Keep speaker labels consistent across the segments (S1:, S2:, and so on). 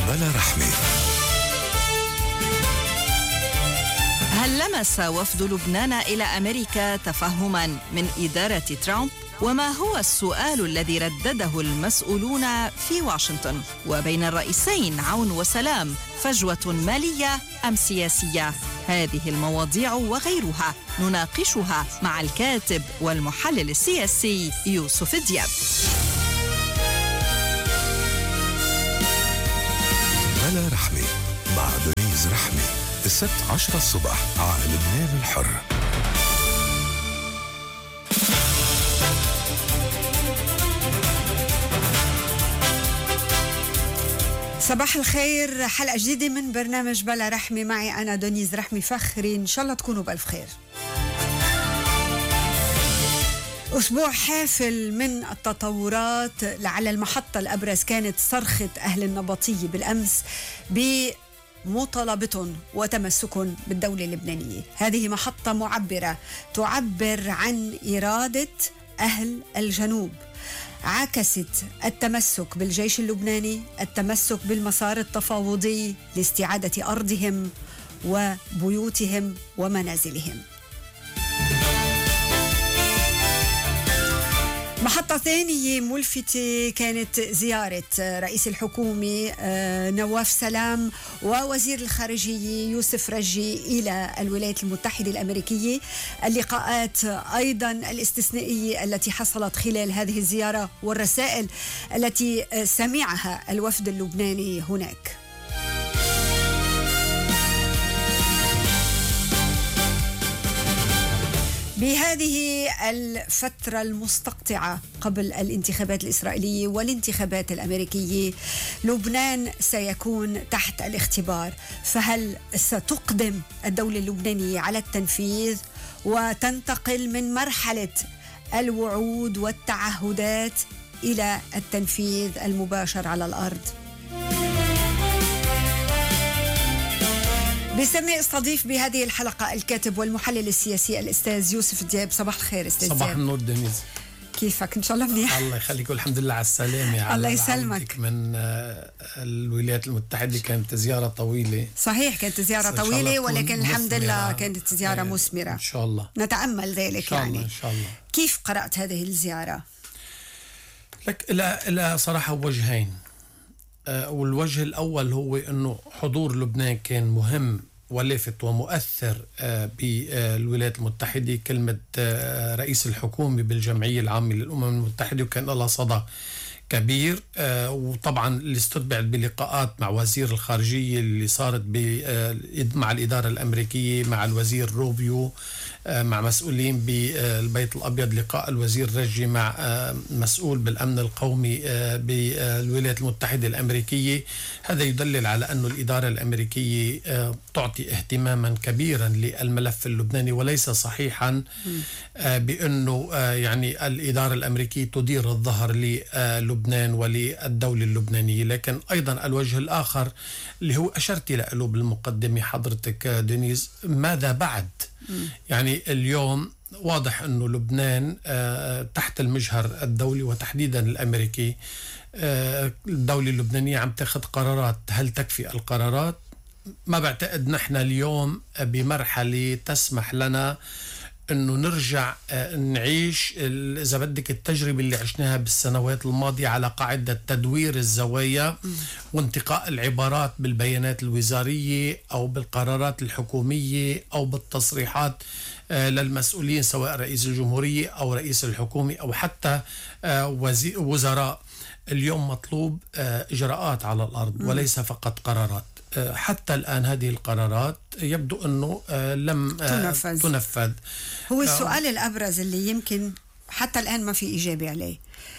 S1: بلا رحمة.
S2: هل لمس وفد لبنان إلى أمريكا تفهماً من إدارة ترامب؟ وما هو السؤال الذي ردده المسؤولون في واشنطن؟ وبين الرئيسين عون وسلام فجوة مالية أم سياسية؟ هذه المواضيع وغيرها نناقشها مع الكاتب والمحلل السياسي يوسف دياب.
S1: بلا رحمة مع دنيز رحمة، السبت 10 الصبح على لبنان الحر.
S3: صباح الخير، حلقة جديدة من برنامج بلا رحمة، معي أنا دنيز رحمة فخري. إن شاء الله تكونوا بألف خير. أسبوع حافل من التطورات. على المحطة الأبرز كانت صرخة أهل النبطية بالأمس بمطالبتهم وتمسكهم بالدولة اللبنانية. هذه محطة معبرة تعبر عن إرادة أهل الجنوب، عكست التمسك بالجيش اللبناني، التمسك بالمسار التفاوضي لاستعادة أرضهم وبيوتهم ومنازلهم. محطة ثانية ملفتة كانت زيارة رئيس الحكومة نواف سلام ووزير الخارجية يوسف رجي إلى الولايات المتحدة الأمريكية. اللقاءات أيضا الاستثنائية التي حصلت خلال هذه الزيارة والرسائل التي سمعها الوفد اللبناني هناك. بهذه الفترة المستقطعة قبل الانتخابات الإسرائيلية والانتخابات الأمريكية، لبنان سيكون تحت الاختبار. فهل ستقدم الدولة اللبنانية على التنفيذ وتنتقل من مرحلة الوعود والتعهدات إلى التنفيذ المباشر على الأرض؟ بسمي استضيف بهذه الحلقة الكاتب والمحلل السياسي الأستاذ يوسف دياب. صباح الخير أستاذ دياب.
S4: صباح النور دنيز،
S3: كيفك؟ إن شاء الله منيح.
S4: الله يخليك والحمد لله على السلامة.
S3: الله يسلمك.
S4: من الولايات المتحدة كانت زيارة طويلة.
S3: صحيح، كانت زيارة طويلة، ولكن الحمد لله كانت زيارة مثمرة.
S4: إن شاء الله
S3: نتأمل ذلك.
S4: إن شاء الله.
S3: يعني
S4: إن شاء الله.
S3: كيف قرأت هذه الزيارة؟
S4: لك لا صراحة وجهين. والوجه الأول هو أنه حضور لبنان كان مهم ولافت ومؤثر بالولايات المتحدة. كلمة رئيس الحكومة بالجمعية العامة للأمم المتحدة وكان لها صدى كبير. وطبعا اللي استتبعت بلقاءات مع وزير الخارجية اللي صارت مع الإدارة الأمريكية، مع الوزير روبيو، مع مسؤولين بالبيت الأبيض، لقاء الوزير رجي مع مسؤول بالأمن القومي بالولايات المتحدة الأمريكية. هذا يدلل على أن الإدارة الأمريكية تعطي اهتماما كبيرا للملف اللبناني، وليس صحيحا بأنه يعني الإدارة الأمريكية تدير الظهر للبنان وللدولة اللبنانية. لكن أيضا الوجه الآخر اللي هو أشرت له بالمقدمة حضرتك دنيز، ماذا بعد؟ يعني اليوم واضح أنه لبنان تحت المجهر الدولي وتحديدا الأمريكي. الدولة اللبنانية عم تاخذ قرارات. هل تكفي القرارات؟ ما بعتقد. نحن اليوم بمرحلة تسمح لنا انه نرجع نعيش اذا بدك التجربه اللي عشناها بالسنوات الماضيه على قاعده تدوير الزوايا وانتقاء العبارات بالبيانات الوزاريه او بالقرارات الحكوميه او بالتصريحات للمسؤولين، سواء رئيس الجمهوريه او رئيس الحكومه او حتى وزراء. اليوم مطلوب اجراءات على الارض وليس فقط قرارات. حتى الآن هذه القرارات يبدو أنه لم تنفذ.
S3: هو السؤال الأبرز اللي يمكن حتى الآن ما في إجابة عليه: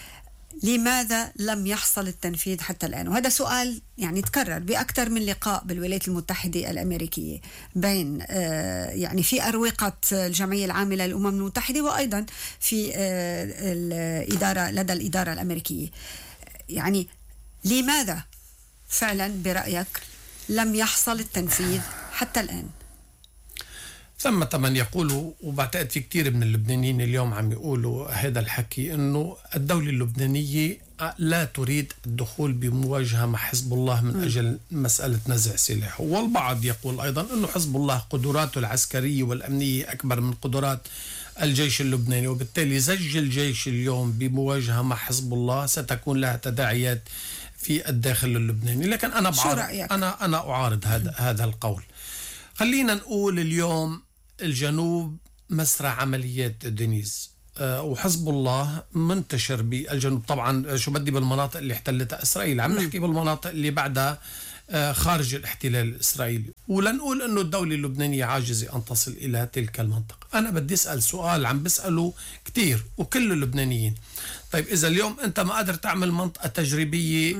S3: لماذا لم يحصل التنفيذ حتى الآن؟ وهذا سؤال يعني تكرر بأكثر من لقاء بالولايات المتحدة الأمريكية بين يعني في أروقة الجمعية العامة للأمم المتحدة وأيضا في الإدارة لدى الإدارة الأمريكية. يعني لماذا فعلا برأيك لم يحصل التنفيذ حتى الآن؟
S4: ثم من يقولوا، وبعتقد في كتير من اللبنانيين اليوم عم يقولوا هذا الحكي، انه الدولة اللبنانية لا تريد الدخول بمواجهة مع حزب الله من أجل مسألة نزع سلاح. والبعض يقول أيضا أنه حزب الله قدراته العسكرية والأمنية أكبر من قدرات الجيش اللبناني، وبالتالي زج الجيش اليوم بمواجهة مع حزب الله ستكون لها تداعيات في الداخل اللبناني. لكن أنا
S3: شو رأيك؟
S4: أنا أعارض هذا القول. خلينا نقول اليوم الجنوب مسرح عمليات دينيز، وحزب الله منتشر بالجنوب. طبعا شو بدي بالمناطق اللي احتلتها إسرائيل، عم نحكي بالمناطق اللي بعدها خارج الاحتلال الإسرائيلي. ولنقول أنه الدولة اللبنانية عاجزة أن تصل إلى تلك المنطقة. أنا بدي أسأل سؤال عم بسأله كتير وكل اللبنانيين. طيب إذا اليوم أنت ما قادر تعمل منطقة تجريبية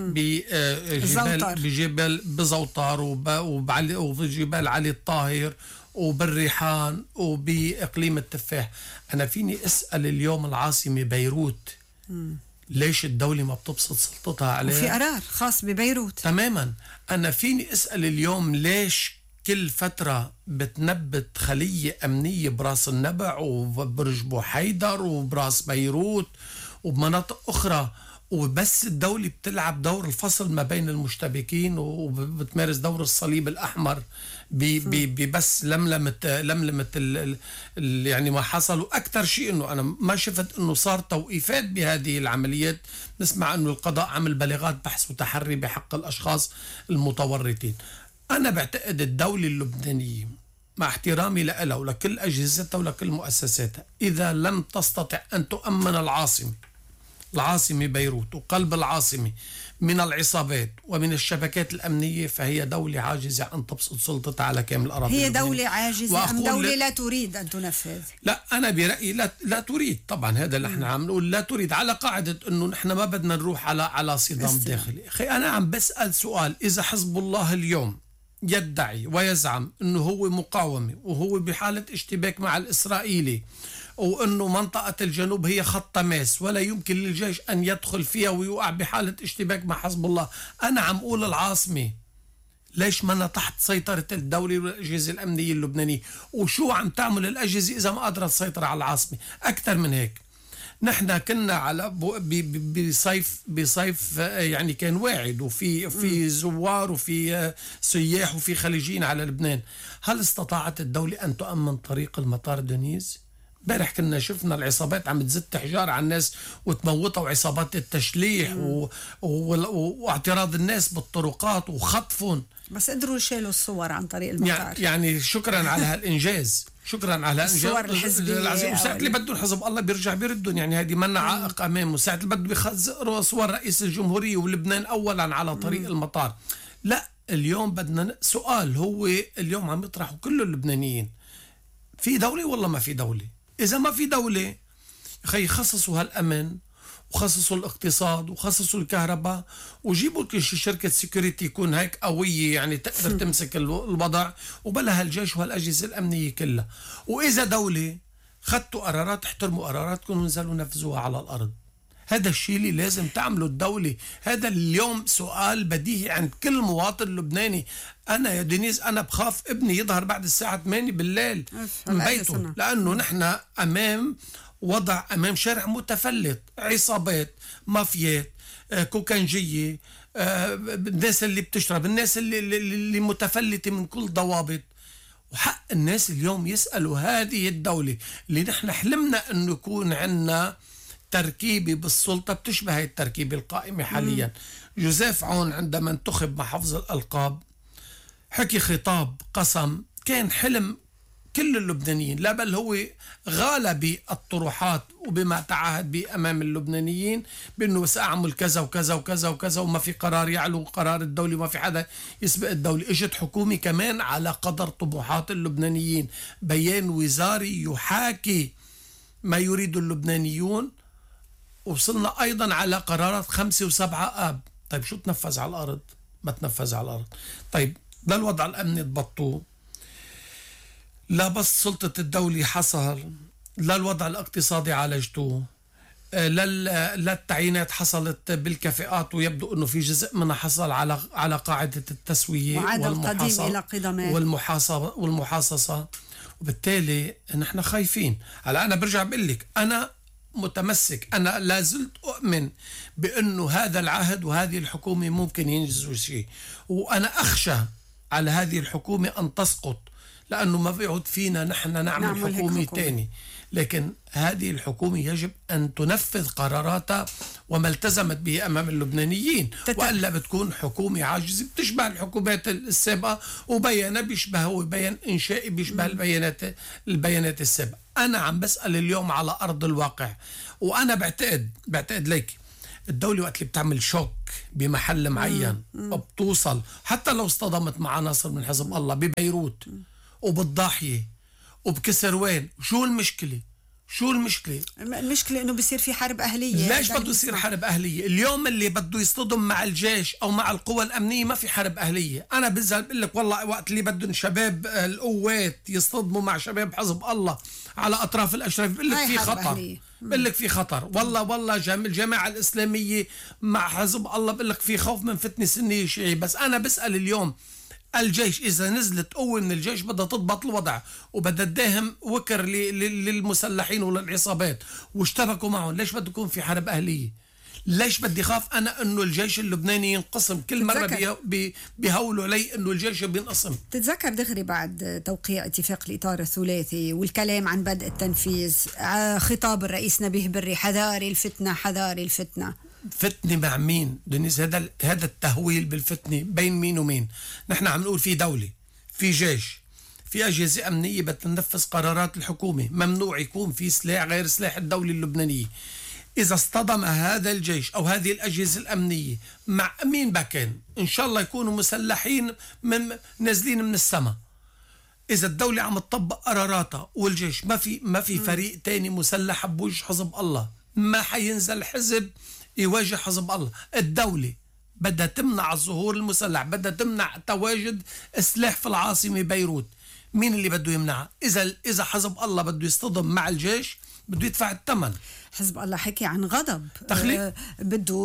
S4: بجبل بزوطار وبجبال علي الطاهر وبالريحان وبإقليم التفاح، أنا فيني أسأل اليوم العاصمة بيروت ليش الدولة ما بتبسط سلطتها عليها؟
S3: وفي قرار خاص ببيروت
S4: تماما. أنا فيني أسأل اليوم ليش كل فترة بتنبت خلية أمنية براس النبع وبرج بو حيدر وبراس بيروت وبمناطق أخرى، وبس الدولة بتلعب دور الفصل ما بين المشتبكين وبتمارس دور الصليب الأحمر بس لملمة يعني ما حصل. وأكثر شيء أنه أنا ما شفت أنه صار توقيفات بهذه العمليات. نسمع أنه القضاء عمل بلاغات بحث وتحري بحق الأشخاص المتورطين. أنا بعتقد الدولة اللبنانية مع احترامي لها ولكل أجهزتها ولكل مؤسساتها، إذا لم تستطع أن تؤمن العاصمة بيروت وقلب العاصمة من العصابات ومن الشبكات الأمنية، فهي دولة عاجزة أن تبسط سلطتها على كامل الأراضي.
S3: هي دولة عاجزة أم دولة لا تريد أن تنفذ؟
S4: لا، أنا برأيي لا تريد. طبعا هذا اللي احنا عم نقول، لا تريد على قاعدة أنه نحن ما بدنا نروح على صدام داخلي. أخي أنا عم بسأل سؤال، إذا حزب الله اليوم يدعي ويزعم أنه هو مقاومة وهو بحالة اشتباك مع الإسرائيلي وأنه منطقة الجنوب هي خط تماس ولا يمكن للجيش أن يدخل فيها ويوقع بحالة اشتباك مع حزب الله، أنا عم أقول العاصمة ليش ما تحت سيطرة الدولة والأجهزة الأمنية اللبنانية؟ وشو عم تعمل الأجهزة إذا ما قدرت تسيطر على العاصمة؟ أكثر من هيك، نحن كنا على بصيف يعني كان واعد، وفي زوار وفي سياح وفي خليجيين على لبنان. هل استطاعت الدولة أن تؤمن طريق المطار دونيز؟ امبارح كنا شفنا العصابات عم تزت حجار على الناس وتموتها، وعصابات التشليح واعتراض الناس بالطرقات وخطفهم،
S3: بس قدروا يشيلوا الصور عن طريق المطار.
S4: يعني شكرا على هالإنجاز، شكرا على
S3: الصور الحزبية.
S4: وساعة اللي بدهم حزب الله بيرجع بيردهم، يعني هذه منا عائق أمامه. ساعة اللي بده بيخزقوا صور رئيس الجمهورية ولبنان أولا على طريق المطار. لا، اليوم بدنا سؤال هو اليوم عم يطرحوا كل اللبنانيين، في دولة ولا ما في دولة؟ إذا ما في دولة خي خصصوا هالأمن وخصصوا الاقتصاد وخصصوا الكهرباء وجيبوا كل شركة سيكوريتي يكون هيك قوية يعني تقدر تمسك الوضع، وبلا هالجيش وهالأجهزة الأمنية كلها. وإذا دولة خدتوا قرارات احترموا قراراتكم ونزلوا نفذوها على الأرض. هذا الشيء اللي لازم تعمله الدولة. هذا اليوم سؤال بديهي عند كل مواطن لبناني. أنا يا دينيز أنا بخاف ابني يظهر بعد الساعة 8 بالليل من بيته، لأنه نحن أمام شارع متفلت، عصابات، مافيات، كوكانجية، الناس اللي بتشرب، الناس اللي متفلتة من كل ضوابط. وحق الناس اليوم يسألوا هذه الدولة اللي نحن حلمنا أنه يكون عنا تركيبة بالسلطة بتشبه هاي التركيبة القائمة حاليا. جوزيف عون عندما انتخب مع حفظ الألقاب حكي خطاب قسم كان حلم كل اللبنانيين، لا بل هو غال بالطروحات وبما تعهد به أمام اللبنانيين بأنه سأعمل كذا وكذا وكذا وكذا، وما في قرار يعلو قرار الدولة وما في حدا يسبق الدولة. اجت حكومة كمان على قدر طموحات اللبنانيين، بيان وزاري يحاكي ما يريد اللبنانيون، وصلنا أيضا على قرارات 5 و7 آب. طيب شو تنفذ على الأرض؟ ما تنفذ على الأرض. طيب لا الوضع الأمني ضبطوه، لا بس سلطة الدولة حصل، لا الوضع الاقتصادي عالجتوه، لا التعيينات حصلت بالكفاءات، ويبدو أنه في جزء منها حصل على قاعدة التسوية
S3: وعاد القديم إلى قدمه
S4: والمحاصصة. وبالتالي نحن خايفين. هلا أنا برجع بقول لك أنا متمسك، أنا لازلت أؤمن بأنه هذا العهد وهذه الحكومة ممكن ينجزوا شيء، وأنا أخشى على هذه الحكومة أن تسقط، لأنه ما بيعود فينا نحن نعمل حكومة تاني. لكن هذه الحكومة يجب أن تنفذ قراراتها وما التزمت به أمام اللبنانيين، وإلا بتكون حكومة عاجزة بتشبه الحكومات السابقة، وبيانها بيشبه، هو بيان إنشائي بيشبه البيانات السابقة. أنا عم بسأل اليوم على أرض الواقع، وأنا بعتقد ليك الدولة وقت اللي بتعمل شوك بمحل معين وبتوصل حتى لو اصطدمت مع عناصر من حزب الله ببيروت وبالضاحية وبكسروان، شو المشكلة؟
S3: المشكلة انه بصير في حرب اهلية.
S4: ليش بده يصير حرب اهلية؟ اليوم اللي بده يصطدم مع الجيش او مع القوى الامنية ما في حرب اهلية. انا بزعل بقول لك والله وقت اللي بدهم شباب القوات يصطدموا مع شباب حزب الله على اطراف الاشراف بقول لك في خطر، بقول لك في خطر. والله الجماعة الاسلامية مع حزب الله بقول لك في خوف من فتنة سنية شيعية. بس انا بسأل اليوم الجيش إذا نزلت قوة من الجيش بدها تضبط الوضع وبدها تداهم وكر للمسلحين وللعصابات واشتبكوا معهم، ليش بده يكون في حرب أهلية؟ ليش بدي خاف أنا أنه الجيش اللبناني ينقسم؟ كل مرة بيهولوا علي أنه الجيش بينقسم.
S3: تتذكر دغري بعد توقيع اتفاق الإطار الثلاثي والكلام عن بدء التنفيذ، خطاب الرئيس نبيه بري حذاري الفتنة.
S4: فتنة مع مين؟ دنيس هذا التهويل بالفتنة بين مين ومين؟ نحن عم نقول في دولة، في جيش، في أجهزة أمنية بتنفذ قرارات الحكومة، ممنوع يكون في سلاح غير سلاح الدولة اللبنانية. إذا اصطدم هذا الجيش أو هذه الأجهزة الأمنية مع مين بكان؟ إن شاء الله يكونوا مسلحين نازلين من السماء. إذا الدولة عم تطبق قراراتها والجيش ما في فريق تاني مسلح بوجه حزب الله، ما حينزل حزب يواجه حزب الله. الدولة بدها تمنع الظهور المسلح، بدها تمنع تواجد سلاح في العاصمة بيروت. مين اللي بده يمنعها؟ إذا حزب الله بده يصطدم مع الجيش بده يدفع الثمن.
S3: حزب الله حكي عن غضب
S4: بده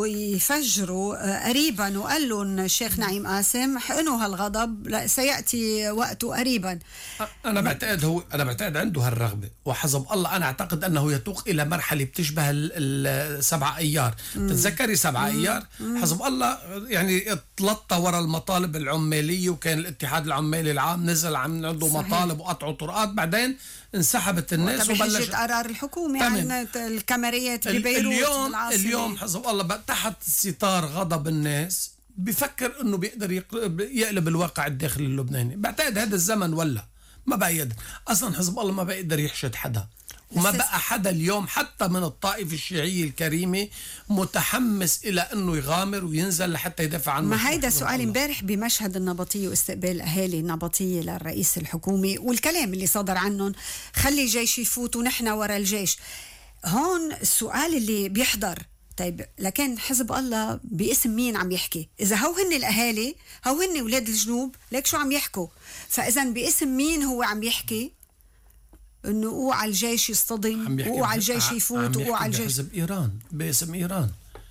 S3: يفجروا قريبا، وقال لهم الشيخ نعيم قاسم حقنوا هالغضب سيأتي وقته قريبا.
S4: أنا بعتقد عنده هالرغبة، وحزب الله أنا أعتقد أنه يتوق إلى مرحلة بتشبه السبعة أيار. تتذكري 7 أيار؟ حزب الله يعني تلطى وراء المطالب العمالية، وكان الاتحاد العمالي العام نزل عنده مطالب وقطعوا طرقات، بعدين انسحبت الناس
S3: وبلشت قرار الحكومة عن الكاميريات ببيروت.
S4: اليوم حزب الله بقى تحت ستار غضب الناس بفكر انه بيقدر يقلب الواقع الداخلي اللبناني. بعتقد هذا الزمن ولا ما بقى يقدر اصلا. حزب الله ما بقى يقدر يحشد حدا، وما بقى حدا اليوم حتى من الطائفة الشيعية الكريمة متحمس إلى أنه يغامر وينزل لحتى يدافع عن.
S3: ما هيدا سؤال امبارح بمشهد النبطية واستقبال أهالي النبطية للرئيس الحكومي والكلام اللي صدر عنهم، خلي الجيش يفوت ونحن ورا الجيش. هون السؤال اللي بيحضر، طيب لكن حزب الله باسم مين عم يحكي؟ إذا هو هن الأهالي، هو هن ولاد الجنوب، ليك شو عم يحكوا؟ فإذا باسم مين هو عم يحكي؟ انه اوعى الجيش يصطدم، اوعى الجيش يفوت، اوعى الجيش.
S4: حزب ايران باسم ايران.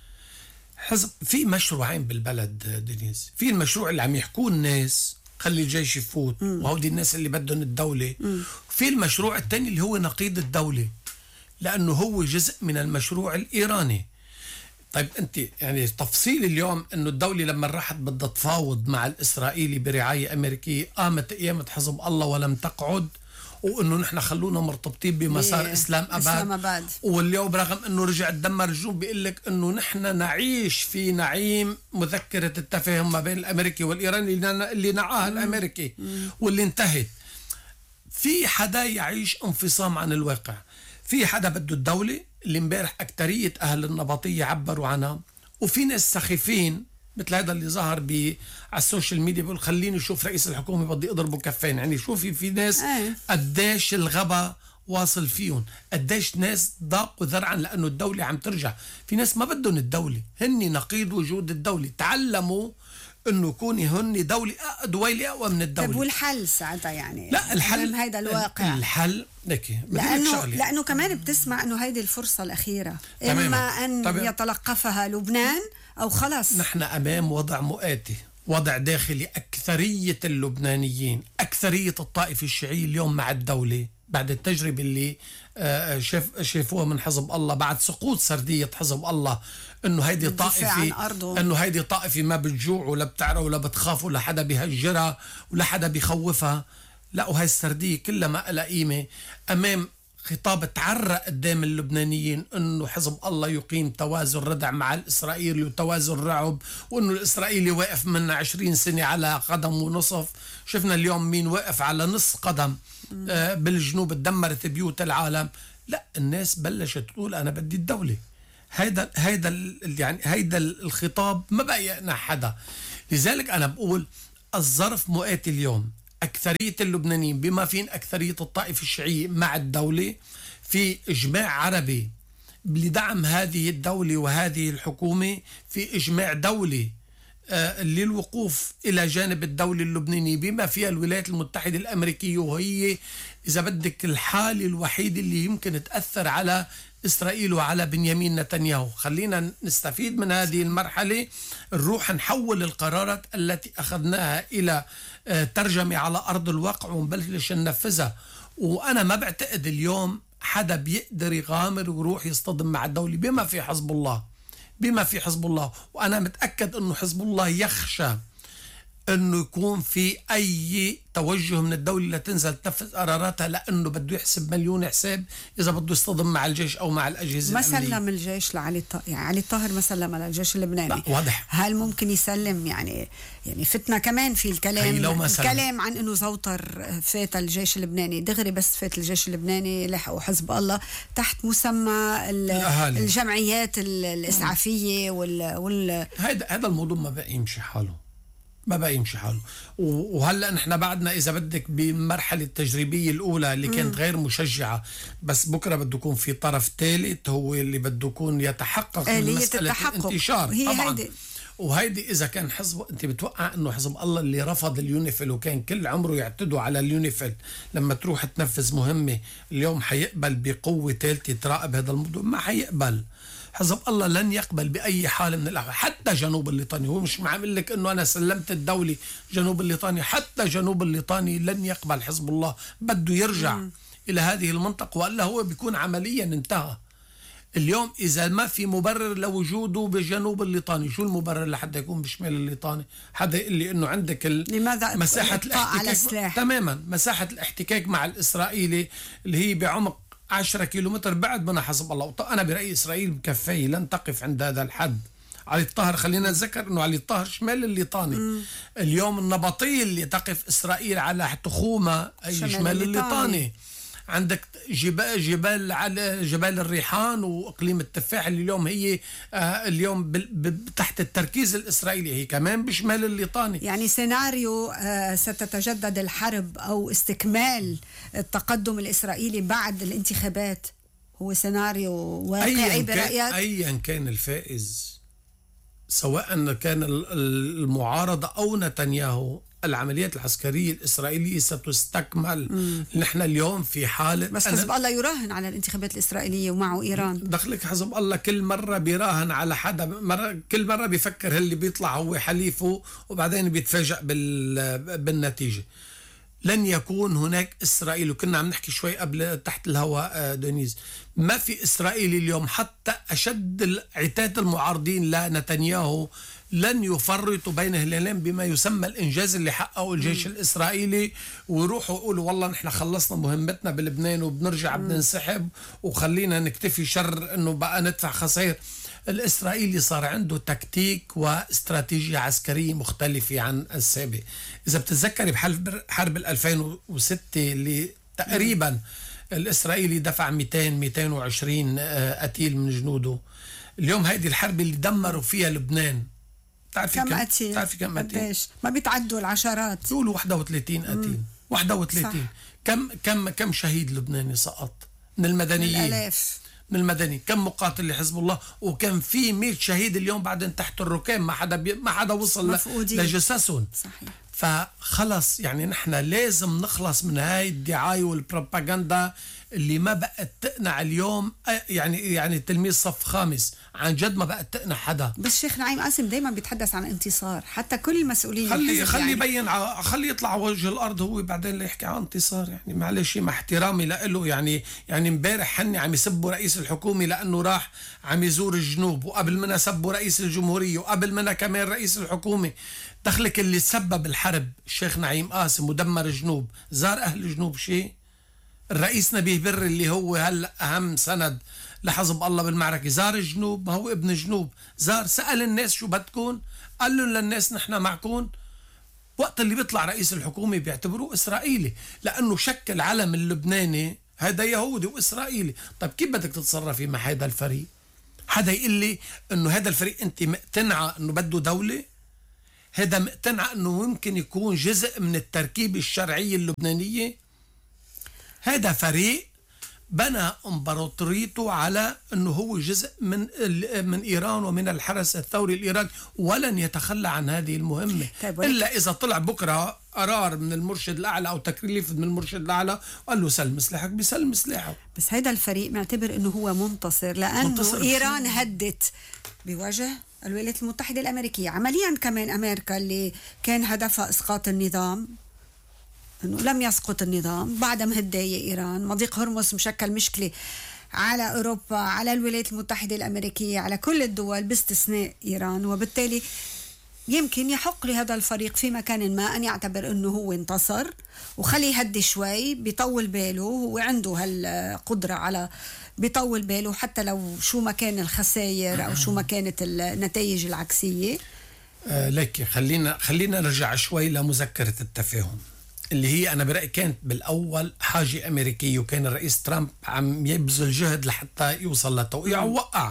S4: حزب في مشروعين بالبلد دنيس، في المشروع اللي عم يحكوه الناس خلي الجيش يفوت وهودي الناس اللي بدهم الدولة، وفي المشروع الثاني اللي هو نقيض الدولة لانه هو جزء من المشروع الايراني. طيب انت يعني تفصيل اليوم انه الدولة لما راحت بدها تفاوض مع الاسرائيلي برعاية امريكية قامت حزب الله ولم تقعد، وانه نحن خلونا مرتبطين بمسار اسلام اباد. واليوم برغم انه رجع تدمر الجنوب بيقول لك انه نحن نعيش في نعيم مذكره التفاهم ما بين الامريكي والايراني اللي نعاها الامريكي واللي انتهت. في حدا يعيش انفصام عن الواقع، في حدا بده الدوله اللي امبارح اكتريه اهل النبطيه عبروا عنها، وفي ناس سخيفين مثل هذا اللي ظهر على السوشيال ميديا بيقول خليني اشوف رئيس الحكومه بدي اضربه كفين. يعني شوفي في ناس قديش الغبا واصل فيهم، قديش ناس ضاقوا ذرعا لانه الدوله عم ترجع. في ناس ما بدهم الدوله، هن نقيض وجود الدوله، تعلموا انه يكوني هن دويله اقوى من الدوله.
S3: طيب والحل ساعتها يعني؟
S4: لا الحل
S3: هيدا الواقع.
S4: الحل لكن
S3: لانه كمان بتسمع انه هيدي الفرصه الاخيره، اما ان يتلقفها لبنان او خلص.
S4: نحن امام وضع مؤاتي، وضع داخلي. أكثرية اللبنانيين، أكثرية الطائفة الشيعية اليوم مع الدولة بعد التجربة اللي شافوها من حزب الله بعد سقوط سردية حزب الله، انه هيدي طائفة ما بتجوع ولا بتعرى ولا بتخاف ولا حدا بيهجرها ولا حدا بيخوفها. لا، وهي السردية كلها ما لها قيمة أمام خطاب تعرق قدام اللبنانيين انه حزب الله يقيم توازن ردع مع الاسرائيلي وتوازن رعب، وانه الاسرائيلي واقف من 20 سنة على قدم ونصف. شفنا اليوم مين واقف على نص قدم بالجنوب، تدمرت بيوت العالم. لا، الناس بلشت تقول انا بدي الدولة. هيدا الخطاب ما بقى يقنع حدا. لذلك انا بقول الظرف مؤاتي اليوم. أكثرية اللبنانيين بما فين أكثرية الطائفة الشيعية مع الدولة، في إجماع عربي لدعم هذه الدولة وهذه الحكومة، في إجماع دولي للوقوف إلى جانب الدولة اللبنانية بما فيها الولايات المتحدة الأمريكية، وهي إذا بدك الحالة الوحيدة اللي يمكن تأثر على إسرائيل وعلى بنيامين نتنياهو. خلينا نستفيد من هذه المرحلة، نروح نحول القرارات التي أخذناها إلى ترجمة على أرض الواقع ونبلش ننفذها. وأنا ما بعتقد اليوم حدا بيقدر يغامر ويروح يصطدم مع الدولة بما في حزب الله. وأنا متأكد أنه حزب الله يخشى أنه يكون في أي توجه من الدولة لتنزل تنفذ قراراتها، لأنه بده يحسب مليون حساب إذا بده يصطدم مع الجيش أو مع الأجهزة
S3: ما
S4: الأمنية.
S3: سلم الجيش لعلي يعني علي الطاهر ما سلم للجيش اللبناني.
S4: لا، واضح.
S3: هل ممكن يسلم؟ يعني فتنا كمان في الكلام عن انه زوطر فات الجيش اللبناني دغري، بس فات الجيش اللبناني لحقوا حزب الله تحت مسمى الجمعيات الإسعافية
S4: هذا الموضوع ما بقى يمشي حاله. وهلا نحن بعدنا اذا بدك بمرحله التجريبيه الاولى اللي كانت غير مشجعه، بس بكره بده يكون في طرف ثالث هو اللي بده يكون يتحقق من مساله الانتشار. طبعا وهيدي اذا كان انت بتوقع انه حزب الله اللي رفض اليونيفيل وكان كل عمره يعتدوا على اليونيفيل لما تروح تنفذ مهمه، اليوم حيقبل بقوه ثالثه تراقب هذا الموضوع؟ ما حيقبل. حزب الله لن يقبل بأي حال من الأحوال. حتى جنوب الليطاني، هو مش معامل لك أنه أنا سلمت الدولة جنوب الليطاني، حتى جنوب الليطاني لن يقبل حزب الله، بده يرجع إلى هذه المنطقة، وإلا هو بيكون عمليا انتهى. اليوم إذا ما في مبرر لوجوده بجنوب الليطاني، شو المبرر لحتى يكون بشمال الليطاني؟ حدا يقول لي إنه عندك
S3: لماذا
S4: مساحة الاحتكاك تماما، مساحة الاحتكاك مع الإسرائيلي اللي هي بعمق 10 كيلومتر بعد من حزب الله. أنا برأيي إسرائيل مكفية، لن تقف عند هذا الحد. علي الطاهر، خلينا نتذكر أنه علي الطاهر شمال الليطاني. اليوم النبطية اللي تقف إسرائيل على تخومة أي شمال الليطاني. عندك جبال الريحان وإقليم التفاح اللي اليوم هي اليوم تحت التركيز الإسرائيلي، هي كمان بشمال الليطاني.
S3: يعني سيناريو ستتجدد الحرب أو استكمال التقدم الإسرائيلي بعد الانتخابات هو سيناريو واقعي برأيك؟
S4: أيا كان الفائز، سواء كان المعارضة أو نتنياهو، العمليات العسكرية الإسرائيلية ستستكمل. نحن اليوم في حالة،
S3: بس حزب الله يراهن على الانتخابات الإسرائيلية ومعه إيران.
S4: دخلك حزب الله كل مرة بيراهن على حدا، كل مرة بيفكر اللي بيطلع هو حليفه وبعدين بيتفاجأ بالنتيجة. لن يكون هناك إسرائيل، وكنا عم نحكي شوي قبل تحت الهواء دونيز، ما في إسرائيلي اليوم حتى أشد عتاد المعارضين لنتنياهو لن يفرطوا بين هلالين بما يسمى الإنجاز اللي حققه الجيش الإسرائيلي، ويروحوا يقولوا والله نحن خلصنا مهمتنا بلبنان وبنرجع بدنا ننسحب وخلينا نكتفي شر إنه بقى ندفع خسائر. الإسرائيلي صار عنده تكتيك واستراتيجية عسكرية مختلفة عن السابق. إذا بتتذكري بحرب 2006 اللي تقريبا الإسرائيلي دفع 200-220 قتيل من جنوده، اليوم هيدي الحرب اللي دمروا فيها لبنان، تعرفي كم قتيل؟
S3: ما بيتعدوا العشرات،
S4: بيقولوا 31 قتيل. 31. كم شهيد لبناني سقط من المدنيين؟
S3: الآلاف
S4: من المدني. كم مقاتل لحزب الله؟ وكان في 100 شهيد اليوم بعدين تحت الركام، ما حدا وصل لجثثهم.
S3: صحيح.
S4: فخلص يعني نحن لازم نخلص من هاي الدعاية والبروباغندا اللي ما بقت تقنع اليوم. يعني تلميذ صف خامس عن جد ما بقت تقنع حدا.
S3: بس شيخ نعيم قاسم دايما بيتحدث عن انتصار، حتى كل المسؤولين
S4: خلي يبين خلي يطلع على وجه الارض هو بعدين اللي يحكي عن انتصار. يعني معلش مع احترامي له، يعني امبارح هن عم يسبوا رئيس الحكومه لانه راح عم يزور الجنوب، وقبل منها سبوا رئيس الجمهوريه، وقبل منها كمان رئيس الحكومه. دخلك اللي سبب الحرب الشيخ نعيم قاسم ودمر الجنوب زار اهل الجنوب شيء؟ الرئيس نبيه بر اللي هو هلا اهم سند لحزب الله بالمعركه زار الجنوب، ما هو ابن جنوب، زار سأل الناس شو بدكم؟ قال لهم للناس نحن معكم. وقت اللي بيطلع رئيس الحكومه بيعتبروه اسرائيلي لانه شكل علم اللبناني هذا يهودي واسرائيلي. طيب كيف بدك تتصرفي مع هذا الفريق؟ حدا يقول لي انه هذا الفريق انت مقتنعه انه بده دوله؟ هذا مقتنع انه ممكن يكون جزء من التركيبه الشرعيه اللبنانيه؟ هذا فريق بنى امبراطوريته على انه هو جزء من ايران ومن الحرس الثوري الايراني، ولن يتخلى عن هذه المهمه.
S3: طيب
S4: الا اذا طلع بكره قرار من المرشد الاعلى او تكليف من المرشد الاعلى وقال له سلم سلاحك، بيسلم سلاحه.
S3: بس هيدا الفريق معتبر انه هو منتصر لانه ايران هدت بوجه الولايات المتحده الامريكيه. عمليا كمان امريكا اللي كان هدفها اسقاط النظام، انه لم يسقط النظام بعد ما هداية ايران. مضيق هرمز مشكل مشكله على اوروبا، على الولايات المتحده الامريكيه، على كل الدول باستثناء ايران. وبالتالي يمكن يحق لهذا الفريق في مكان ما ان يعتبر انه هو انتصر وخلي يهدي شوي، بيطول باله، هو عنده هالقدره على بيطول باله حتى لو شو ما كان الخسائر او شو ما كانت النتائج العكسيه.
S4: لك خلينا نرجع شوي لمذكره التفاهم اللي هي أنا برأيي كانت بالأول حاجة أمريكية، وكان الرئيس ترامب عم يبذل جهد لحتى يوصل لتوقيع ووقع.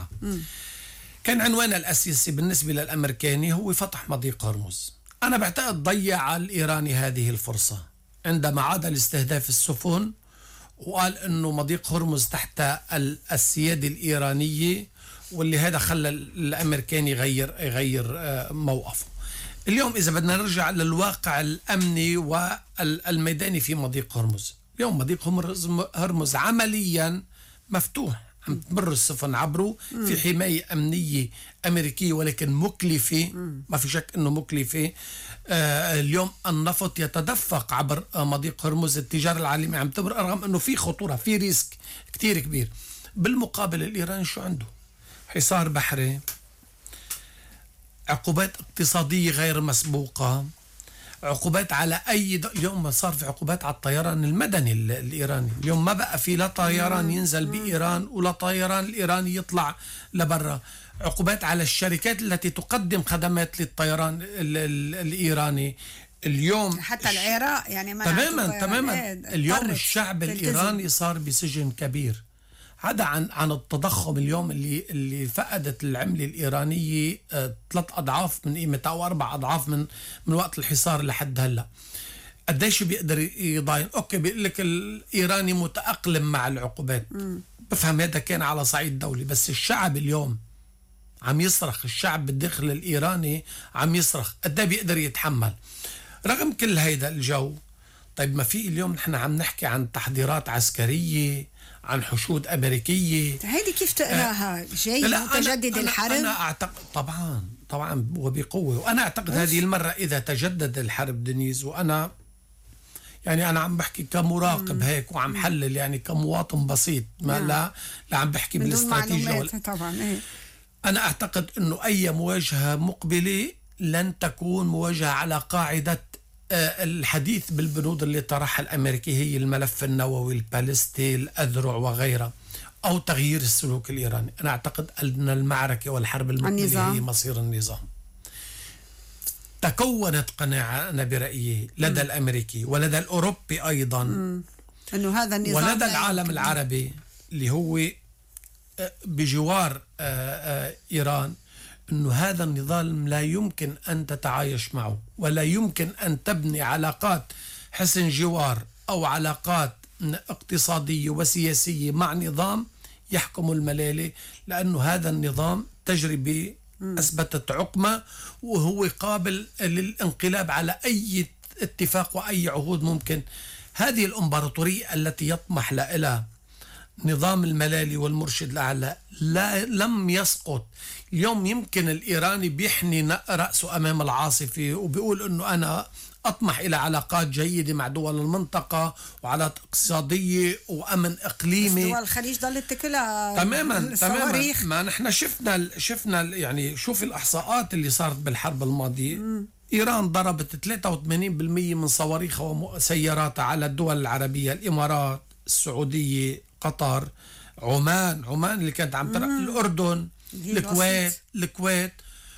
S4: كان عنوانها الأساسي بالنسبة للأمريكاني هو فتح مضيق هرمز. أنا بعتقد ضيع الإيراني هذه الفرصة عندما عاد لاستهداف السفن وقال أنه مضيق هرمز تحت السيادة الإيرانية، واللي هذا خلى الأمريكاني يغير موقفه. اليوم إذا بدنا نرجع للواقع الأمني والميداني في مضيق هرمز، اليوم مضيق هرمز عمليا مفتوح، عم تمر السفن عبره في حماية أمنية أمريكية ولكن مكلفة، ما في شك أنه مكلفة. اليوم النفط يتدفق عبر مضيق هرمز، التجارة العالمية عم تمر، رغم أنه في خطورة، في ريسك كتير كبير. بالمقابل الإيراني شو عنده؟ حصار بحري، عقوبات اقتصادية غير مسبوقة، عقوبات على اليوم صار في عقوبات على الطيران المدني الإيراني. اليوم ما بقى في لا طيران ينزل بإيران ولا طيران الإيراني يطلع لبرا. عقوبات على الشركات التي تقدم خدمات للطيران الإيراني. اليوم
S3: حتى العراق يعني
S4: تماما اليوم الشعب الإيراني صار بسجن كبير. هذا عن التضخم اليوم اللي فقدت العملة الإيرانية 3 أضعاف من قيمتها أو 4 أضعاف من وقت الحصار لحد هلا. قديش بيقدر يضاين؟ أوكي بيقول لك الإيراني متأقلم مع العقوبات، بفهم هذا كان على صعيد دولي، بس الشعب اليوم عم يصرخ، الشعب بالداخل الإيراني عم يصرخ قد ايه بيقدر يتحمل رغم كل هيدا الجو. طيب ما في اليوم نحن عم نحكي عن تحضيرات عسكرية، عن حشود أمريكية.
S3: هيدي كيف تقراها؟ جاي متجدد الحرب؟
S4: أنا أعتقد طبعا وبقوة، وأنا أعتقد هذه المرة إذا تجدد الحرب دنيز، وأنا يعني أنا عم بحكي كمراقب هيك وعم حلل يعني كمواطن بسيط، ما لا عم بحكي بالاستراتيجية
S3: طبعا.
S4: أنا أعتقد أنه أي مواجهة مقبلة لن تكون مواجهة على قاعدة الحديث بالبنود اللي طرحها الأمريكي، هي الملف النووي، البالستي، الأذرع وغيرها، أو تغيير السلوك الإيراني. أنا أعتقد أن المعركة والحرب المقبلة هي مصير النظام. تكونت قناعة أنا برأيي لدى الأمريكي ولدى الأوروبي أيضا
S3: أنه هذا النظام
S4: ولدى العالم العربي اللي هو بجوار إيران، أنه هذا النظام لا يمكن أن تتعايش معه، ولا يمكن أن تبني علاقات حسن جوار أو علاقات اقتصادية وسياسية مع نظام يحكم الملالة، لأنه هذا النظام تجربة أثبتت عقمة، وهو قابل للانقلاب على أي اتفاق وأي عهود ممكن. هذه الإمبراطورية التي يطمح لها نظام الملالي والمرشد الأعلى لم يسقط. اليوم يمكن الإيراني بيحني رأسه أمام العاصفة وبيقول أنه أنا أطمح إلى علاقات جيدة مع دول المنطقة وعلاقات اقتصادية وأمن إقليمي.
S3: دول الخليج ضلت تكلها
S4: تماما. ما نحن شفنا يعني شوف الإحصاءات اللي صارت بالحرب الماضية. إيران ضربت 83% من صواريخها وسياراتها على الدول العربية، الإمارات، السعودية، قطر، عمان اللي كانت عم الأردن، الكويت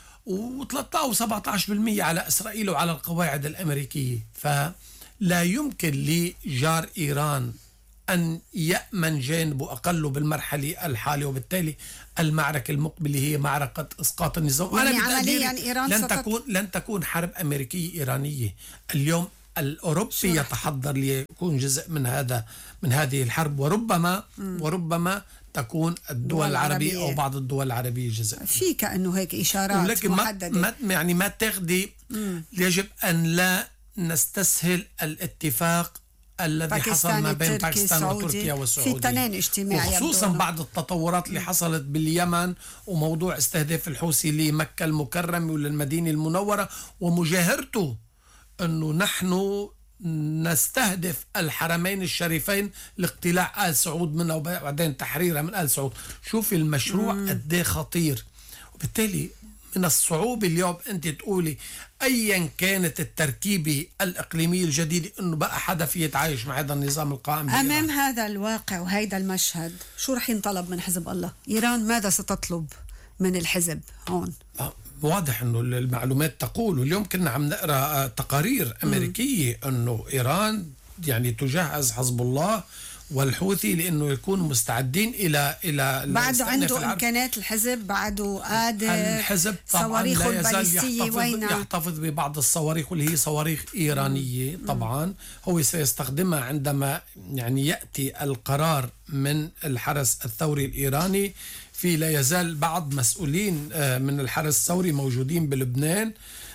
S4: و13 و17% على إسرائيل وعلى القواعد الأمريكية. فلا يمكن لجار إيران أن يأمن جانبه أقله بالمرحلة الحالية، وبالتالي المعركة المقبلة هي معركة إسقاط النظام.
S3: يعني عمليا إيران
S4: لن تكون حرب أمريكية إيرانية. اليوم الأوروبي يتحضر ليكون جزء من هذه الحرب، وربما تكون الدول العربية أو بعض الدول العربية جزء.
S3: في كأنه هيك إشارات محددة.
S4: يعني ما تاخدي. يجب أن لا نستسهل الاتفاق الذي حصل ما بين باكستان وتركيا والسعودية
S3: في تنين اجتماعي،
S4: وخصوصا بعد التطورات اللي حصلت باليمن وموضوع استهداف الحوثي لمكة المكرمة وللمدينة المنورة ومجاهرته أنه نحن نستهدف الحرمين الشريفين لاقتلاع آل سعود منها وبعدين تحريرها من آل سعود. شوفي المشروع قد خطير. وبالتالي من الصعوبة اليوم أنت تقولي أيا كانت التركيبة الإقليمية الجديدة أنه بقى حدا فيه يتعايش مع هذا النظام القائم
S3: أمام
S4: بإيران.
S3: هذا الواقع وهذا المشهد شو رح ينطلب من حزب الله؟ إيران ماذا ستطلب من الحزب هون؟
S4: واضح أنه المعلومات تقول، واليوم كنا عم نقرأ تقارير أمريكية أنه إيران يعني تجهز حزب الله والحوثي لأنه يكونوا مستعدين إلى
S3: بعده عنده إمكانات الحزب، بعده قادر.
S4: الحزب طبعا لا يزال يحتفظ ببعض الصواريخ واللي هي صواريخ إيرانية. طبعا هو سيستخدمها عندما يعني يأتي القرار من الحرس الثوري الإيراني. في لا يزال بعض مسؤولين من الحرس الثوري موجودين بلبنان،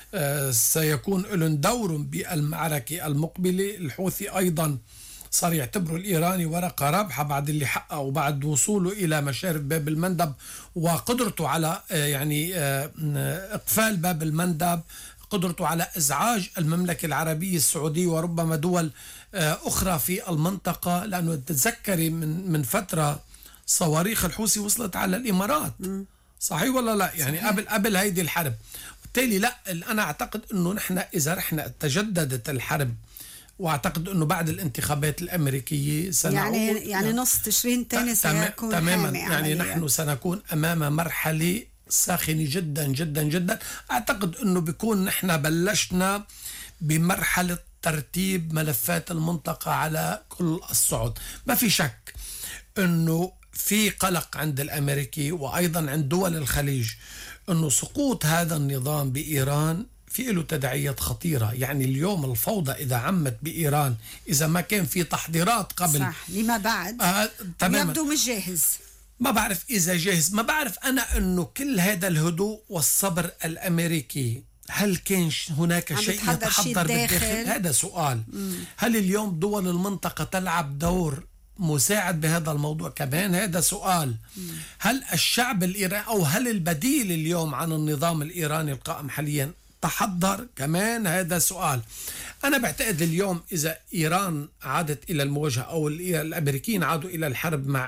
S4: سيكون لهم دور بالمعركة المقبلة. الحوثي أيضا صار يعتبروا الإيراني ورقة رابحة بعد اللي حققه وبعد وصوله إلى مشارف باب المندب وقدرته على يعني إقفال باب المندب، قدرته على إزعاج المملكة العربية السعودية وربما دول أخرى في المنطقة. لأنه تتذكري من فترة صواريخ الحوثي وصلت على الإمارات، صحيح ولا لا؟ يعني قبل هيدي الحرب. بالتالي لا، أنا أعتقد أنه نحن إذا رحنا تجددت الحرب، واعتقد انه بعد الانتخابات الامريكيه سنعود
S3: يعني نص تشرين ثاني سيكون
S4: تماما. يعني نحن سنكون امام مرحله ساخنه جدا جدا جدا. اعتقد انه بيكون نحن بلشنا بمرحله ترتيب ملفات المنطقه على كل الصعد. ما في شك انه في قلق عند الامريكي وايضا عند دول الخليج انه سقوط هذا النظام بايران في له تداعيات خطيرة. يعني اليوم الفوضى إذا عمت بإيران، إذا ما كان في تحضيرات قبل،
S3: صح، لما بعد يبدو مش جاهز.
S4: ما بعرف إذا جاهز. ما بعرف أنا أنه كل هذا الهدوء والصبر الأمريكي، هل كان هناك شيء يتحضر بالداخل؟ هذا سؤال. هل اليوم دول المنطقة تلعب دور مساعد بهذا الموضوع؟ كمان هذا سؤال. هل الشعب الإيراني أو هل البديل اليوم عن النظام الإيراني القائم حاليا تحضر؟ كمان هذا سؤال. أنا بعتقد اليوم إذا إيران عادت إلى المواجهة أو الأمريكيين عادوا إلى الحرب مع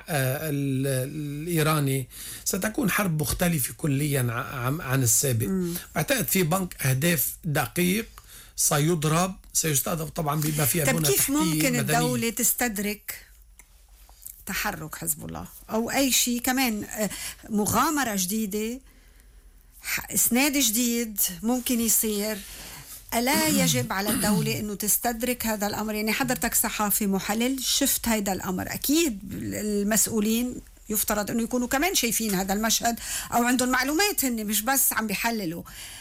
S4: الإيراني، ستكون حرب مختلفة كليا عن السابق. بعتقد في بنك أهداف دقيق سيستهدف طبعا بما فيها بنى
S3: كيف
S4: تحتية
S3: ممكن
S4: مدنية.
S3: الدولة تستدرك تحرك حزب الله أو أي شيء كمان، مغامرة جديدة، إسناد جديد ممكن يصير؟ ألا يجب على الدولة أنه تستدرك هذا الأمر؟ يعني حضرتك صحافي محلل، شفت هذا الأمر، أكيد المسؤولين يفترض أنه يكونوا كمان شايفين هذا المشهد أو عندهم معلومات، هن مش بس عم بيحللوا.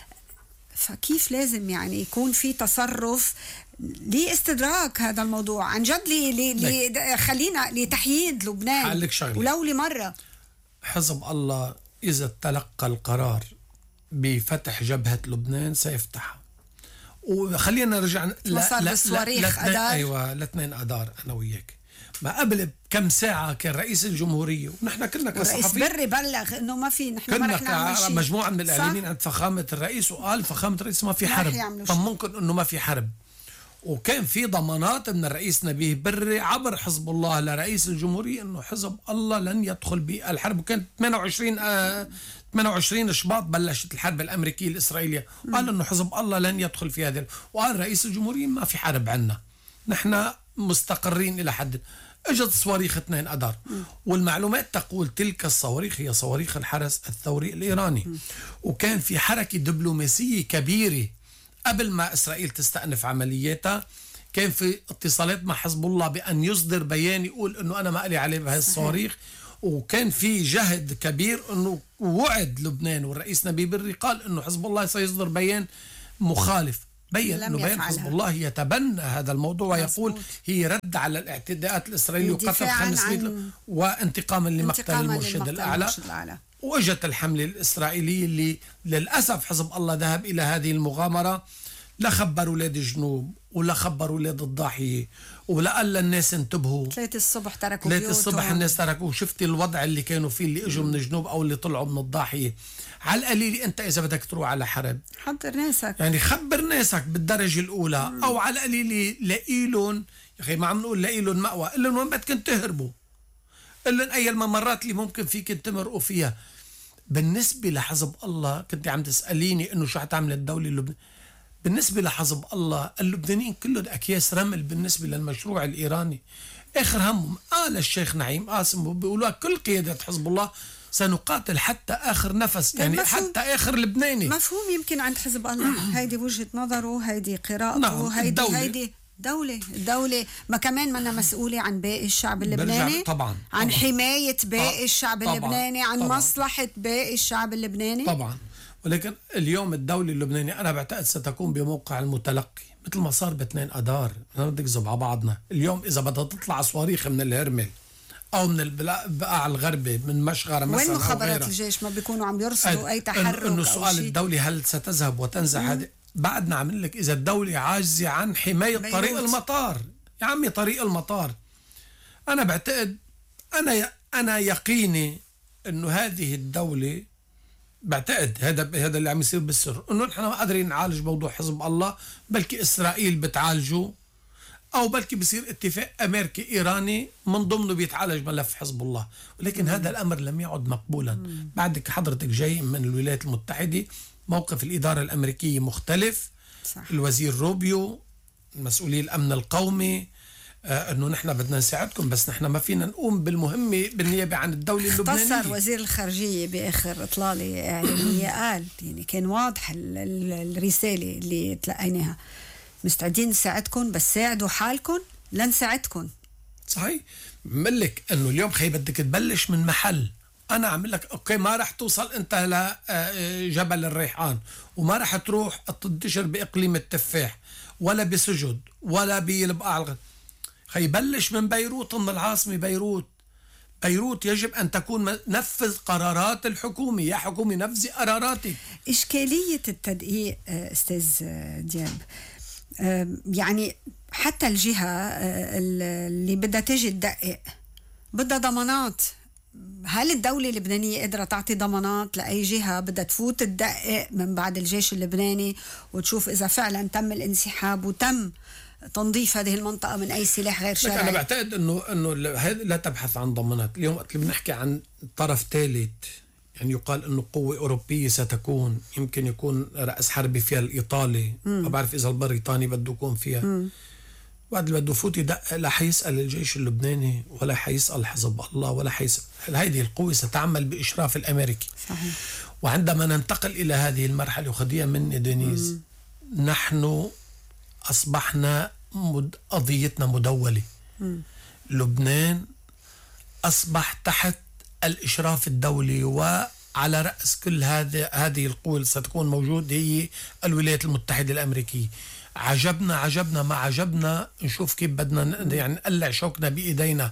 S3: فكيف لازم يعني يكون في تصرف لاستدراك هذا الموضوع عن جد، خلينا لتحييد لبنان ولو لمرة؟
S4: حزب الله إذا تلقى القرار بفتح جبهة لبنان سيفتحها، وخلينا نرجع
S3: صار بالصواريخ أدار.
S4: ايوه ل2 اذار انا وياك. ما قبل بكم ساعه كان رئيس الجمهوريه ونحن كنا
S3: رئيس
S4: كصحفيين
S3: بري بلغ انه ما في، نحن ما رح نعمل
S4: كنا
S3: شيء.
S4: مجموعه من الاعلاميين عند فخامه الرئيس، وقال فخامه الرئيس ما في حرب، طمنكم انه ما في حرب. وكان في ضمانات من الرئيس نبيه بري عبر حزب الله لرئيس الجمهوريه انه حزب الله لن يدخل بالحرب. وكانت 28 شباط بلشت الحرب الامريكيه الاسرائيليه، وقال انه حزب الله لن يدخل في هذا، وقال رئيس الجمهوريه ما في حرب عنا، نحن مستقرين الى حد. اجت صواريخ 2 اذار، والمعلومات تقول تلك الصواريخ هي صواريخ الحرس الثوري الايراني. وكان في حركه دبلوماسيه كبيره قبل ما إسرائيل تستأنف عملياتها، كان في اتصالات مع حزب الله بأن يصدر بيان يقول أنه أنا ما لي عليه بهذه الصواريخ. وكان في جهد كبير أنه وعد لبنان، والرئيس نبيه بري قال أنه حزب الله سيصدر بيان مخالف، بين أنه بيان حزب الله يتبنى هذا الموضوع ويقول هي رد على الاعتداءات الإسرائيلية وقتل 500 وانتقاما لمقتل المرشد الأعلى. وإجت الحملة الإسرائيلية اللي للأسف حزب الله ذهب إلى هذه المغامرة، لا خبر أولاد الجنوب ولا خبر أولاد الضاحية ولا قال للناس انتبهوا.
S3: 3 الصبح تركوا بيوتهم،
S4: 3 الصبح الناس تركوا. وشفت الوضع اللي كانوا فيه اللي اجوا من الجنوب أو اللي طلعوا من الضاحية. على القليل أنت إذا بدك تروح على حرب
S3: حضر ناسك،
S4: يعني خبر ناسك بالدرجة الأولى، أو على القليل لقيلن يا أخي، ما عم نقول لقيلن مأوى، قل لهم وين بدكم تهربوا، قل لهم أي الممرات اللي ممكن فيك تمرقوا فيها. بالنسبة لحزب الله كنت عم تسأليني إنه شو حتعمل الدولة اللبنانية. بالنسبة لحزب الله اللبنانيين كلهم أكياس رمل بالنسبة للمشروع الإيراني. آخر همهم قال الشيخ نعيم قاسم بيقولوا كل قيادة حزب الله سنقاتل حتى آخر نفس، يعني حتى آخر لبناني.
S3: مفهوم يمكن عند حزب الله، هيدي وجهة نظره، هيدي قراءته.
S4: نعم.
S3: هيدي الدولة ما كمان منا مسؤولة عن باقي الشعب اللبناني،
S4: طبعا
S3: عن حماية باقي الشعب اللبناني، عن
S4: طبعا
S3: مصلحة باقي الشعب اللبناني
S4: طبعا. ولكن اليوم الدولة اللبنانية أنا بعتقد ستكون بموقع المتلقي مثل ما صار ب2 اذار. بدنا نكذب على بعضنا. اليوم إذا بدها تطلع صواريخ من الهرمل أو من البقاع الغربي من مشغرة مثلا،
S3: وين مخابرات الجيش ما بيكونوا عم يرصدوا أي تحرك؟
S4: إنه سؤال الدولة هل ستذهب وتنزع هذه؟ بعدنا عم لك إذا الدولة عاجزة عن حماية طريق المطار. يا عمي طريق المطار، أنا بعتقد أنا يقيني إنه هذه الدولة، بعتقد هذا اللي عم يصير بالسر، إنه نحن ما قادرين نعالج موضوع حزب الله، بلكي إسرائيل بتعالجه، أو بلكي بصير اتفاق أمريكي إيراني من ضمنه بيتعالج ملف حزب الله. ولكن هذا الأمر لم يعد مقبولا. بعدك حضرتك جاي من الولايات المتحدة، موقف الإدارة الأمريكية مختلف.
S3: صح.
S4: الوزير روبيو مسؤولي الأمن القومي أنه نحن بدنا نساعدكم، بس نحن ما فينا نقوم بالمهمة بالنيابة عن الدولة اللبنانية.
S3: اختصر وزير الخارجية بآخر إطلالة إعلامية قال، يعني كان واضح الرسالة اللي تلقيناها، مستعدين نساعدكم بس ساعدوا حالكم لنساعدكم.
S4: صحيح. ملك أنه اليوم بدك تبلش من محل. أنا أعمل لك أوكي، ما رح توصل أنت لجبل الريحان، وما رح تروح تنتشر بإقليم التفاح ولا بسجد ولا بالبقاع الغرب. بلش من بيروت، من العاصمة بيروت يجب أن تكون نفذ قرارات الحكومة. يا حكومة نفذي قراراتك.
S3: إشكالية التدقيق أستاذ دياب، يعني حتى الجهة اللي بدها تجي تدقق بدها ضمانات. هل الدولة اللبنانية قادرة تعطي ضمانات لأي جهة بدها تفوت تدقق من بعد الجيش اللبناني وتشوف إذا فعلا تم الانسحاب وتم تنظيف هذه المنطقة من أي سلاح غير شرعي؟
S4: أنا بعتقد إنه لا تبحث عن ضمانات. اليوم وقت اللي بنحكي عن طرف ثالث، يعني يقال إنه قوة أوروبية ستكون، يمكن يكون رأس حربي فيها الإيطالي، ما بعرف إذا البريطاني بده يكون فيها. بعد اللي بده يفوت يدقق لا حيسأل الجيش اللبناني ولا حيسأل حزب الله ولا حيسأل. هذه القوة ستعمل بإشراف الأمريكي.
S3: صحيح.
S4: وعندما ننتقل إلى هذه المرحلة، وخديها مني دينيز، نحن أصبحنا قضيتنا مدولة. لبنان أصبح تحت الإشراف الدولي، وعلى رأس كل هذه القوى ستكون موجود هي الولايات المتحدة الأمريكية. عجبنا ما عجبنا، نشوف كيف بدنا يعني نقلع شوكنا بإيدينا.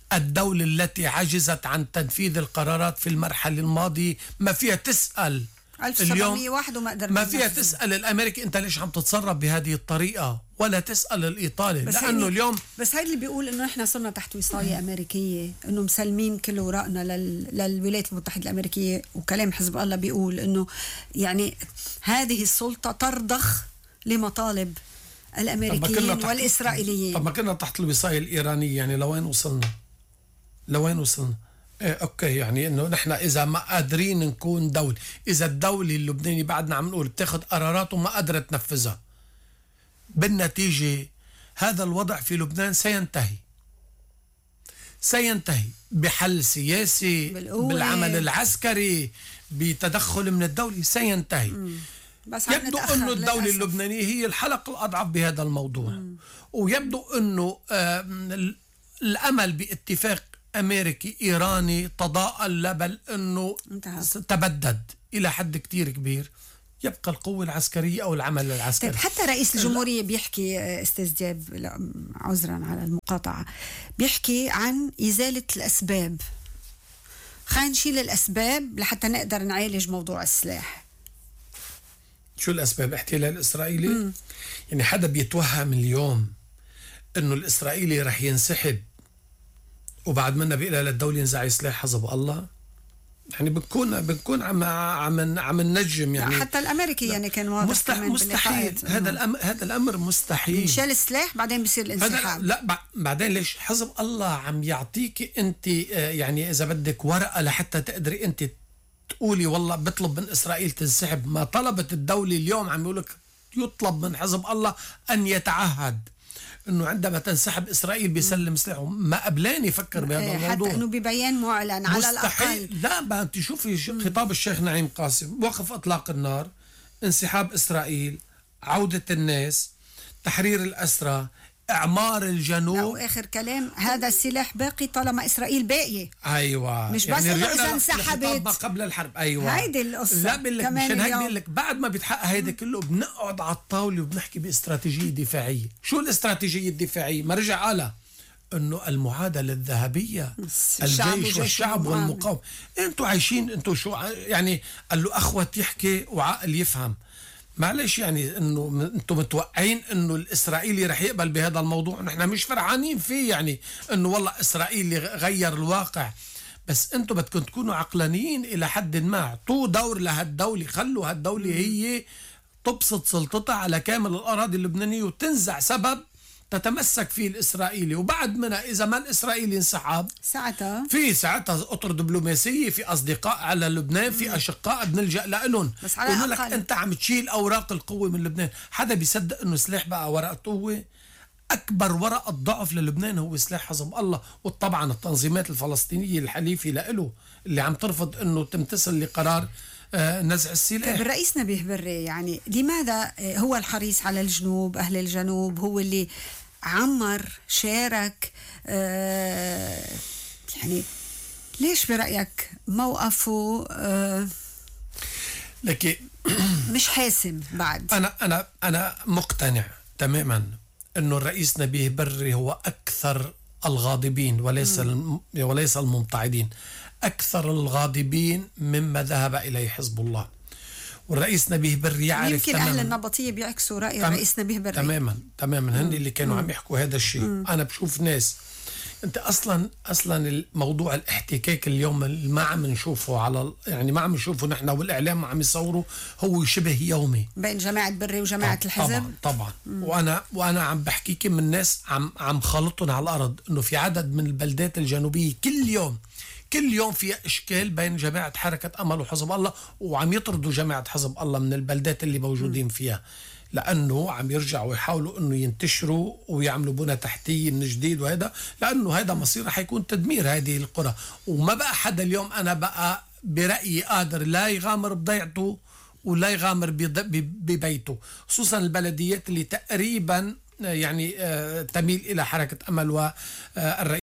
S4: الدولة التي عجزت عن تنفيذ القرارات في المرحلة الماضية ما فيها تسأل
S3: 1701 وما قدرنا
S4: ما فيها
S3: ننفذه.
S4: تسأل الأمريكي أنت ليش عم تتصرف بهذه الطريقة، ولا تسأل الإيطالي، لأنه اليوم
S3: بس هاي اللي بيقول انه احنا صرنا تحت وصاية امريكية، انه مسلمين كل ورقنا للولايات المتحدة الامريكية، وكلام حزب الله بيقول انه يعني هذه السلطة ترضخ لمطالب الامريكيين والاسرائيليين.
S4: طب ما كنا تحت الوصاية الإيرانية، يعني لوين وصلنا؟ لوين وصلنا؟ اوكي، يعني انه نحن اذا ما قادرين نكون دولة، اذا الدولة اللبنانية بعدنا عم نقول بتاخذ قرارات وما قادرة تنفذها، بالنتيجة هذا الوضع في لبنان سينتهي بحل سياسي، بالعمل العسكري، بتدخل من الدولة، سينتهي.
S3: بس
S4: يبدو أنه الدولة اللبنانية هي الحلقة الأضعف بهذا الموضوع. ويبدو أنه الأمل باتفاق أمريكي إيراني تضاءل، بل أنه تبدد إلى حد كتير كبير. يبقى القوة العسكرية أو العمل العسكري.
S3: طيب حتى رئيس الجمهورية بيحكي، استاذ جاب عذرا على المقاطعة، بيحكي عن إزالة الأسباب. خلينا نشيل الأسباب لحتى نقدر نعالج موضوع السلاح.
S4: شو الأسباب؟ احتلال الإسرائيلي؟ يعني حدا بيتوهم اليوم أنه الإسرائيلي رح ينسحب وبعد منا بيقلها للدولة ينزع سلاح حزب الله؟ يعني بنكون عم ننجم يعني.
S3: حتى الامريكي يعني كان واضح
S4: مستحيل. هذا الامر مستحيل.
S3: شال السلاح بعدين بيصير الانسحاب.
S4: لا بعدين ليش؟ حزب الله عم يعطيك انت يعني اذا بدك ورقه لحتى تقدري انت تقولي والله بطلب من اسرائيل تنسحب. ما طلبت الدوله اليوم عم يقول لك يطلب من حزب الله ان يتعهد انه عندما تنسحب اسرائيل بيسلم سلاحه. ما قبلان يفكر بهذا الموضوع،
S3: حتى انه ببيان معلن على الاقل.
S4: لا ما انت شوفي خطاب الشيخ نعيم قاسم، وقف اطلاق النار، انسحاب اسرائيل، عودة الناس، تحرير الاسرى، اعمار الجنوب.
S3: واخر كلام هذا السلاح باقي طالما اسرائيل باقيه.
S4: ايوه،
S3: مش يعني بس اذا انسحبت
S4: ما قبل الحرب. ايوه
S3: هيدي القصه.
S4: لا مشان هيك بقول لك بعد ما بيتحقق هيدا كله بنقعد على الطاوله وبنحكي باستراتيجيه دفاعيه. شو الاستراتيجيه الدفاعيه؟ ما رجع قالها انه المعادله الذهبيه، الجيش والشعب والمقاومه. انتوا عايشين انتوا شو يعني؟ قال له اخوت يحكي وعقل يفهم. معلش يعني انه انتم متوقعين انه الاسرائيلي رح يقبل بهذا الموضوع؟ نحن مش فرحانين فيه يعني انه والله اسرائيل غير الواقع، بس انتم بدكم تكونوا عقلانيين الى حد ما. اعطوا دور لهالدوله، خلوا هالدوله هي تبسط سلطتها على كامل الاراضي اللبنانيه وتنزع سبب تتمسك فيه الإسرائيلي، وبعد منها إذا ما الإسرائيلي انسحب ساعتها أطر دبلوماسية، في أصدقاء على لبنان، في أشقاء بنلجأ لهم.
S3: بس على
S4: لك أنت عم تشيل أوراق القوة من لبنان. حدا بيصدق أنه سلاح بقى ورقة قوة؟ أكبر ورقة ضعف للبنان هو سلاح حزب الله، وطبعا التنظيمات الفلسطينية الحليفة له اللي عم ترفض أنه تمتثل لقرار نزع السلاح.
S3: طيب الرئيس نبيه بري يعني لماذا هو الحريص على الجنوب، أهل الجنوب، هو اللي عمر شارك، يعني ليش برأيك موقفه
S4: لكن
S3: مش حاسم بعد؟
S4: أنا مقتنع تماما أنه الرئيس نبيه بري هو أكثر الغاضبين وليس الممتعدين، أكثر الغاضبين مما ذهب إليه حزب الله. والرئيس نبيه بري يعرف
S3: يمكن أهل النبطية بيعكسوا رأي الرئيس نبيه بري
S4: تماما هن اللي كانوا عم يحكوا هذا الشيء. أنا بشوف ناس، أنت أصلا الموضوع الاحتكاك اليوم ما عم نشوفه يعني ما عم نشوفه نحن والإعلام ما عم يصوروا، هو شبه يومي
S3: بين جماعة بري وجماعة الحزب.
S4: طبعا. وأنا عم بحكيك من ناس عم خالطهم على الأرض إنه في عدد من البلدات الجنوبية كل يوم في إشكال بين جماعة حركة أمل وحزب الله، وعم يطردوا جماعة حزب الله من البلدات اللي موجودين فيها، لأنه عم يرجعوا يحاولوا أنه ينتشروا ويعملوا بنى تحتية من جديد، وهذا لأنه هذا مصير حيكون تدمير هذه القرى. وما بقى حدا اليوم أنا بقى برأيي قادر لا يغامر بضيعته ولا يغامر ببيته، خصوصا البلديات اللي تقريبا يعني تميل إلى حركة أمل والرئيس